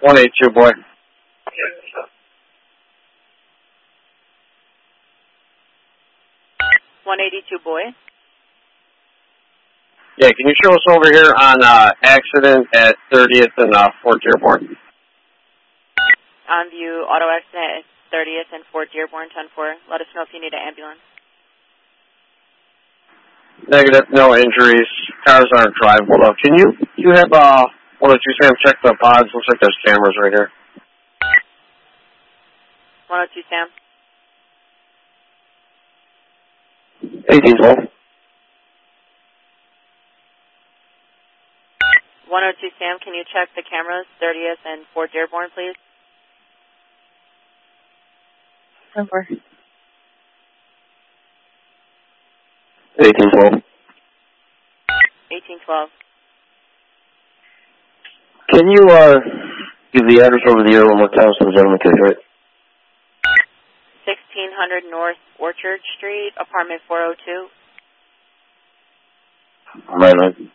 182, boy. 182, boy. Yeah, can you show us over here on accident at 30th and 4th Dearborn? On view, auto accident at 30th and 4th Dearborn, 10-4. Let us know if you need an ambulance. Negative, no injuries. Cars aren't drivable though. Can you have 102 Sam check the pods? Looks like there's cameras right here. 102 Sam. 1812. 102 Sam, can you check the cameras, 30th and 4th Dearborn, please? 10-4. 1812. 1812. Can you give the address over the air one more time so the gentleman can hear it? 1600 North Orchard Street, apartment 402. Right on.